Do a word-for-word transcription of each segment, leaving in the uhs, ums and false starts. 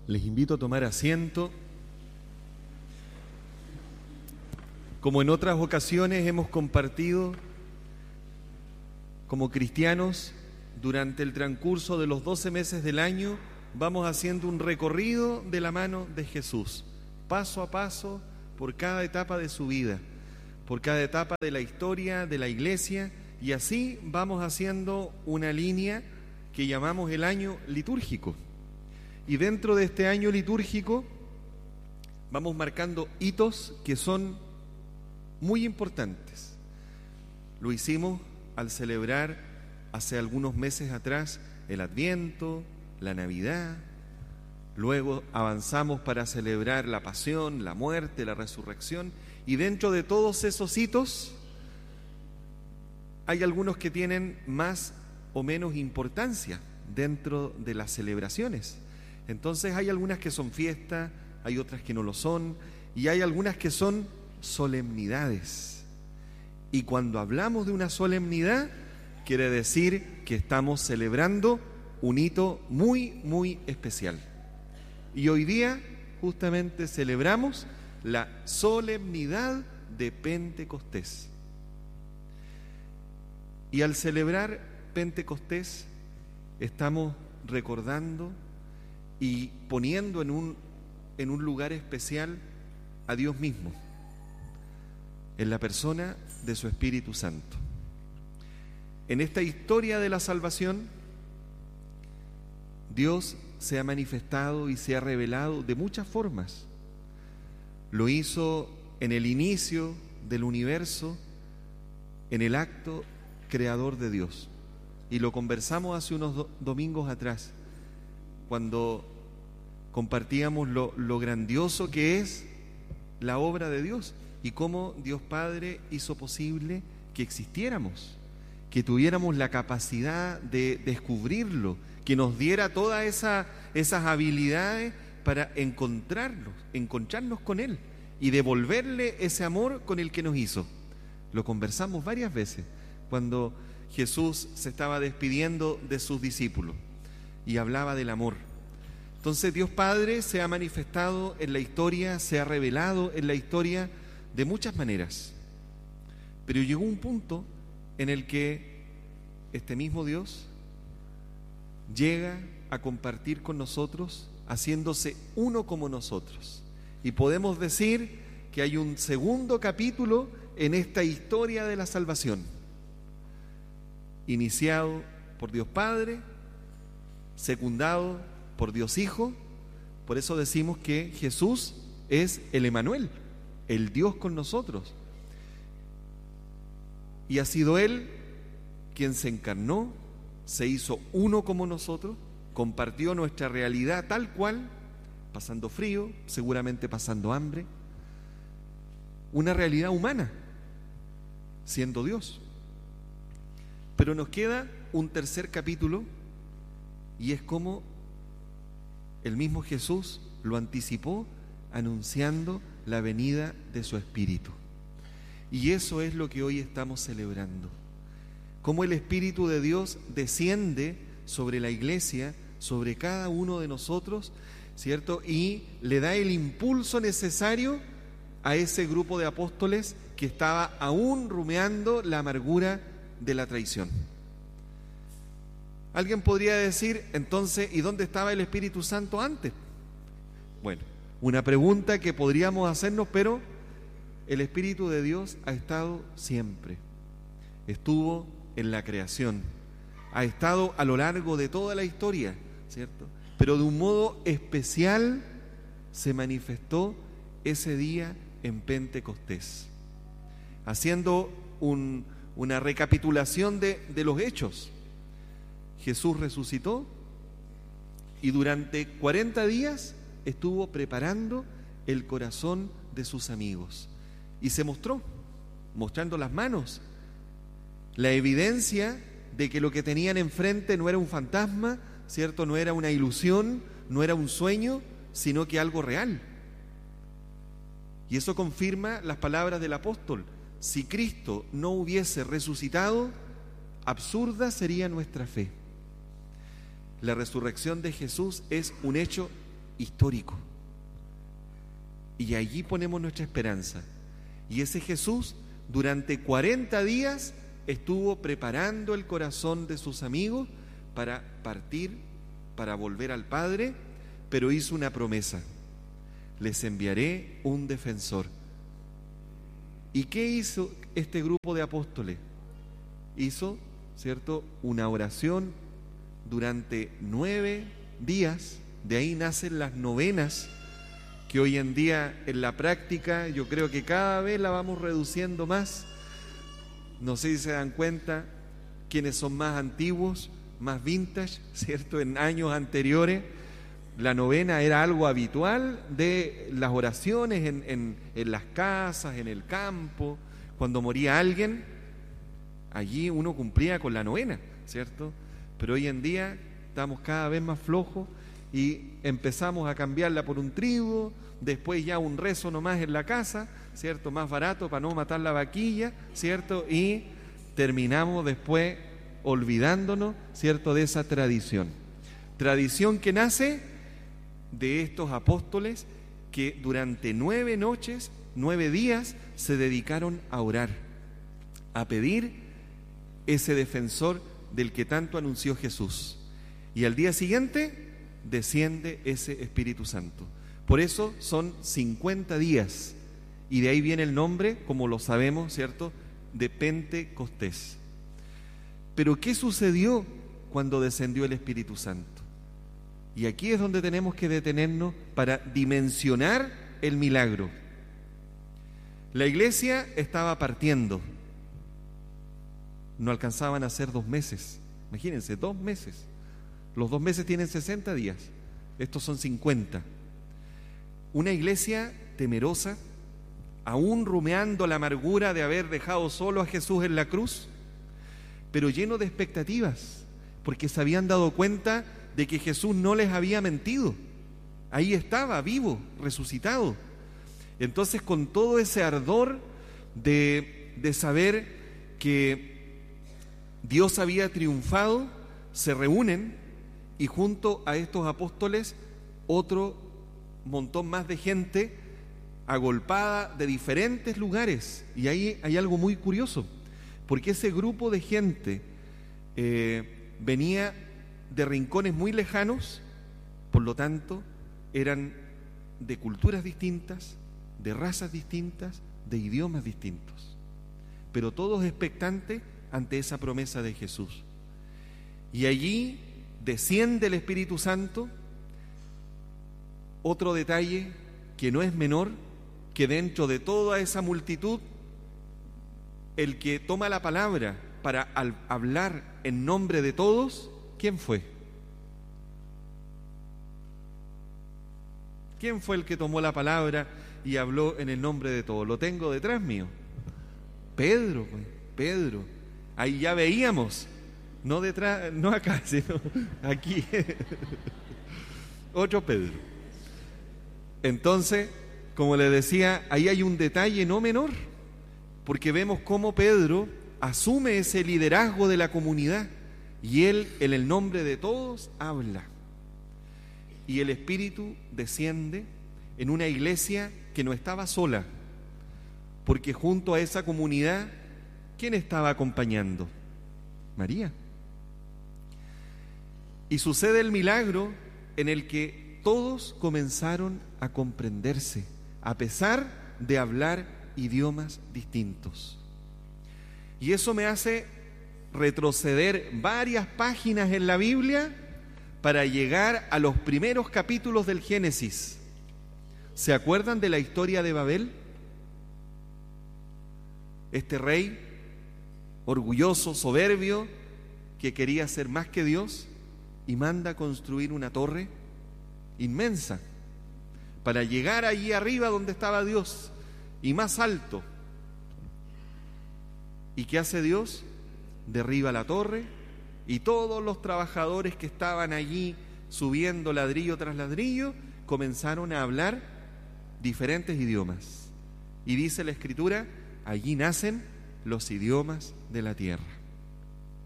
Les invito a tomar asiento. Como en otras ocasiones hemos compartido como cristianos, durante el transcurso de los doce meses del año, vamos haciendo un recorrido de la mano de Jesús, paso a paso, por cada etapa de su vida, por cada etapa de la historia de la iglesia, y así vamos haciendo una línea que llamamos el año litúrgico. Y dentro de este año litúrgico vamos marcando hitos que son muy importantes. Lo hicimos al celebrar hace algunos meses atrás el Adviento, la Navidad. Luego avanzamos para celebrar la Pasión, la muerte, la resurrección. Y dentro de todos esos hitos hay algunos que tienen más o menos importancia dentro de las celebraciones. Entonces hay algunas que son fiestas, hay otras que no lo son, y hay algunas que son solemnidades. Y cuando hablamos de una solemnidad, quiere decir que estamos celebrando un hito muy, muy especial. Y hoy día justamente celebramos la solemnidad de Pentecostés. Y al celebrar Pentecostés estamos recordando y poniendo en un, en un lugar especial a Dios mismo, en la persona de su Espíritu Santo. En esta historia de la salvación, Dios se ha manifestado y se ha revelado de muchas formas. Lo hizo en el inicio del universo, en el acto creador de Dios. Y lo conversamos hace unos do- domingos atrás, cuando compartíamos lo, lo grandioso que es la obra de Dios y cómo Dios Padre hizo posible que existiéramos, que tuviéramos la capacidad de descubrirlo, que nos diera todas esa, esas habilidades para encontrarnos, encontrarnos con Él y devolverle ese amor con el que nos hizo. Lo conversamos varias veces cuando Jesús se estaba despidiendo de sus discípulos y hablaba del amor. Entonces Dios Padre se ha manifestado en la historia, se ha revelado en la historia de muchas maneras. Pero llegó un punto en el que este mismo Dios llega a compartir con nosotros, haciéndose uno como nosotros. Y podemos decir que hay un segundo capítulo en esta historia de la salvación, iniciado por Dios Padre, secundado por Dios Hijo. Por eso decimos que Jesús es el Emanuel, el Dios con nosotros. Y ha sido Él quien se encarnó, se hizo uno como nosotros, compartió nuestra realidad tal cual, pasando frío, seguramente pasando hambre, una realidad humana, siendo Dios. Pero nos queda un tercer capítulo, y es como el mismo Jesús lo anticipó anunciando la venida de su Espíritu. Y eso es lo que hoy estamos celebrando. Cómo el Espíritu de Dios desciende sobre la iglesia, sobre cada uno de nosotros, ¿cierto? Y le da el impulso necesario a ese grupo de apóstoles que estaba aún rumiando la amargura de la traición. Alguien podría decir, entonces, ¿y dónde estaba el Espíritu Santo antes? Bueno, una pregunta que podríamos hacernos, pero el Espíritu de Dios ha estado siempre. Estuvo en la creación, ha estado a lo largo de toda la historia, ¿cierto? Pero de un modo especial se manifestó ese día en Pentecostés, haciendo un, una recapitulación de, de los hechos. Jesús resucitó y durante cuarenta días estuvo preparando el corazón de sus amigos y se mostró, mostrando las manos, la evidencia de que lo que tenían enfrente no era un fantasma, ¿cierto? No era una ilusión, no era un sueño, sino que algo real. Y eso confirma las palabras del apóstol: si Cristo no hubiese resucitado, absurda sería nuestra fe. La resurrección de Jesús es un hecho histórico. Y allí ponemos nuestra esperanza. Y ese Jesús durante cuarenta días estuvo preparando el corazón de sus amigos para partir, para volver al Padre, pero hizo una promesa: les enviaré un defensor. ¿Y qué hizo este grupo de apóstoles? Hizo, ¿cierto?, una oración durante nueve días. De ahí nacen las novenas, que hoy en día en la práctica yo creo que cada vez la vamos reduciendo más. No sé si se dan cuenta quienes son más antiguos, más vintage, ¿cierto? En años anteriores la novena era algo habitual de las oraciones en, en, en las casas, en el campo. Cuando moría alguien, allí uno cumplía con la novena, ¿cierto? Pero hoy en día estamos cada vez más flojos y empezamos a cambiarla por un triduo, después ya un rezo nomás en la casa, ¿cierto? Más barato para no matar la vaquilla, ¿cierto? Y terminamos después olvidándonos, ¿cierto?, de esa tradición. Tradición que nace de estos apóstoles que durante nueve noches, nueve días, se dedicaron a orar, a pedir ese defensor del que tanto anunció Jesús. Y al día siguiente desciende ese Espíritu Santo. Por eso son cincuenta días, y de ahí viene el nombre, como lo sabemos, ¿cierto?, de Pentecostés. Pero ¿qué sucedió cuando descendió el Espíritu Santo? Y aquí es donde tenemos que detenernos para dimensionar el milagro. La iglesia estaba partiendo. No alcanzaban a ser dos meses. Imagínense, dos meses. Los dos meses tienen sesenta días. Estos son cincuenta. Una iglesia temerosa, aún rumeando la amargura de haber dejado solo a Jesús en la cruz, pero lleno de expectativas, porque se habían dado cuenta de que Jesús no les había mentido. Ahí estaba, vivo, resucitado. Entonces, con todo ese ardor de, de saber que Dios había triunfado, se reúnen, y junto a estos apóstoles otro montón más de gente agolpada de diferentes lugares. Y ahí hay algo muy curioso, porque ese grupo de gente eh, venía de rincones muy lejanos, por lo tanto eran de culturas distintas, de razas distintas, de idiomas distintos, pero todos expectantes ante esa promesa de Jesús. Y allí desciende el Espíritu Santo. Otro detalle que no es menor, que dentro de toda esa multitud, el que toma la palabra para al hablar en nombre de todos, ¿quién fue? ¿Quién fue el que tomó la palabra y habló en el nombre de todos? Lo tengo detrás mío. Pedro, pues, Pedro. Ahí ya veíamos, no detrás, no acá, sino aquí. Otro Pedro. Entonces, como le decía, ahí hay un detalle no menor, porque vemos cómo Pedro asume ese liderazgo de la comunidad y él, en el nombre de todos, habla. Y el Espíritu desciende en una iglesia que no estaba sola, porque junto a esa comunidad, ¿quién estaba acompañando? María. Y sucede el milagro en el que todos comenzaron a comprenderse, a pesar de hablar idiomas distintos. Y eso me hace retroceder varias páginas en la Biblia para llegar a los primeros capítulos del Génesis. ¿Se acuerdan de la historia de Babel? Este rey orgulloso, soberbio, que quería ser más que Dios y manda a construir una torre inmensa para llegar allí arriba donde estaba Dios y más alto. ¿Y qué hace Dios? Derriba la torre y todos los trabajadores que estaban allí subiendo ladrillo tras ladrillo comenzaron a hablar diferentes idiomas. Y dice la Escritura, allí nacen los idiomas de la tierra.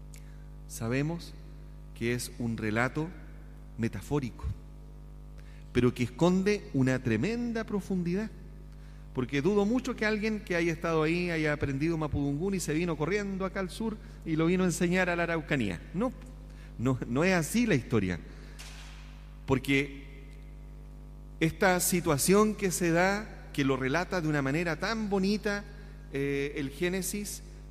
Sabemos que es un relato metafórico, pero que esconde una tremenda profundidad. Porque dudo mucho que alguien que haya estado ahí haya aprendido mapudungún y se vino corriendo acá al sur y lo vino a enseñar a la Araucanía. No, no, no es así la historia. Porque esta situación que se da, que lo relata de una manera tan bonita eh, el Génesis,